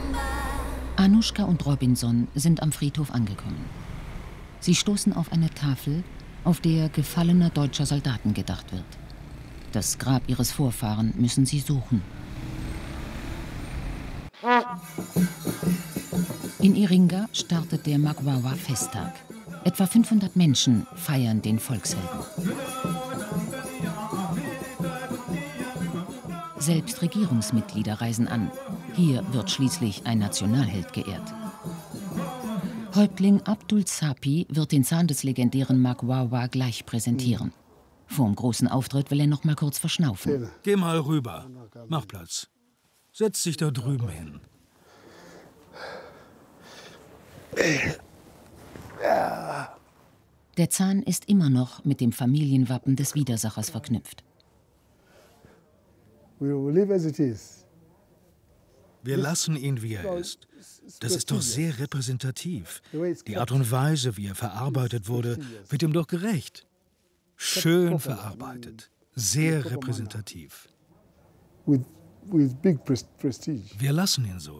Anushka und Robinson sind am Friedhof angekommen. Sie stoßen auf eine Tafel, auf der gefallener deutscher Soldaten gedacht wird. Das Grab ihres Vorfahren müssen sie suchen. In Iringa startet der Magwawa-Festtag. Etwa 500 Menschen feiern den Volkshelden. Selbst Regierungsmitglieder reisen an. Hier wird schließlich ein Nationalheld geehrt. Häuptling Abdul Zapi wird den Zahn des legendären Magwawa gleich präsentieren. Vorm großen Auftritt will er noch mal kurz verschnaufen. Geh mal rüber. Mach Platz. Setz dich da drüben hin. Der Zahn ist immer noch mit dem Familienwappen des Widersachers verknüpft. Wir lassen ihn, wie er ist. Das ist doch sehr repräsentativ. Die Art und Weise, wie er verarbeitet wurde, wird ihm doch gerecht. Schön verarbeitet. Sehr repräsentativ. Wir lassen ihn so.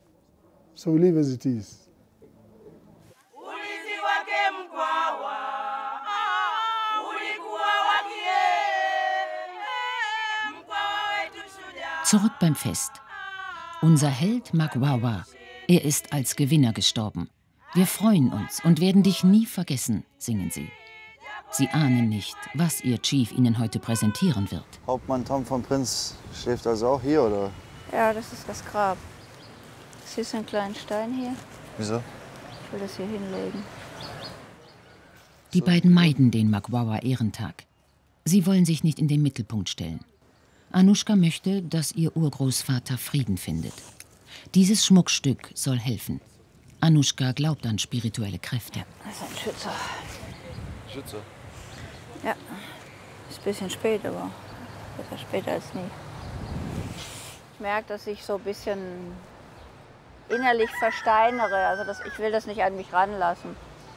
Zurück beim Fest. Unser Held Magwawa, er ist als Gewinner gestorben. Wir freuen uns und werden dich nie vergessen, singen sie. Sie ahnen nicht, was ihr Chief ihnen heute präsentieren wird. Hauptmann Tom vom Prinz schläft also auch hier, oder? Ja, das ist das Grab. Siehst du einen kleinen Stein hier? Wieso? Ich will das hier hinlegen. Die beiden meiden den Magwawa-Ehrentag. Sie wollen sich nicht in den Mittelpunkt stellen. Anushka möchte, dass ihr Urgroßvater Frieden findet. Dieses Schmuckstück soll helfen. Anushka glaubt an spirituelle Kräfte. Das ist ein Schützer. Schütze? Ja, ist ein bisschen spät, aber besser später als nie. Ich merke, dass ich so ein bisschen innerlich versteinere. Also ich will das nicht an mich ranlassen.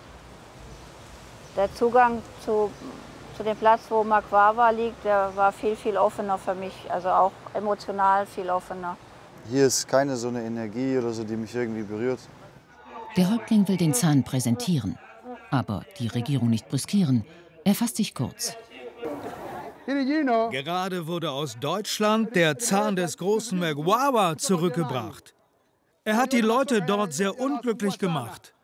Der Zugang zu dem Platz, wo Magwawa liegt, der war viel, viel offener für mich. Also auch emotional viel offener. Hier ist keine so eine Energie oder so, die mich irgendwie berührt. Der Häuptling will den Zahn präsentieren, aber die Regierung nicht brüskieren. Er fasst sich kurz. Gerade wurde aus Deutschland der Zahn des großen Magwawa zurückgebracht. Er hat die Leute dort sehr unglücklich gemacht.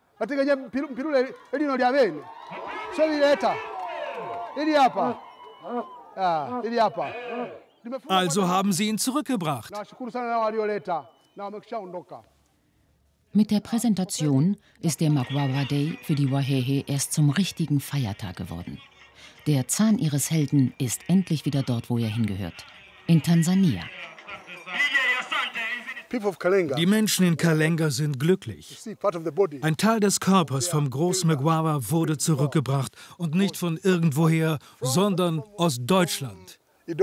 Also haben sie ihn zurückgebracht. Mit der Präsentation ist der Magwawa Day für die Wahehe erst zum richtigen Feiertag geworden. Der Zahn ihres Helden ist endlich wieder dort, wo er hingehört. In Tansania. Die Menschen in Kalenga sind glücklich. Ein Teil des Körpers vom großen Magwawa wurde zurückgebracht und nicht von irgendwoher, sondern aus Deutschland.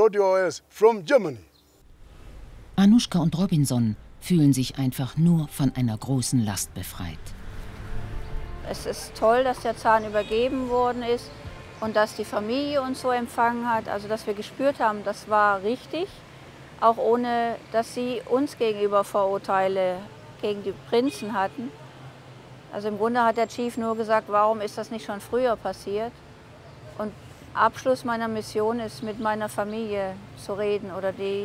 Anushka und Robinson fühlen sich einfach nur von einer großen Last befreit. Es ist toll, dass der Zahn übergeben worden ist und dass die Familie uns so empfangen hat. Also dass wir gespürt haben, das war richtig. Auch ohne, dass sie uns gegenüber Vorurteile gegen die Prinzen hatten. Also im Grunde hat der Chief nur gesagt, warum ist das nicht schon früher passiert? Und Abschluss meiner Mission ist, mit meiner Familie zu reden oder die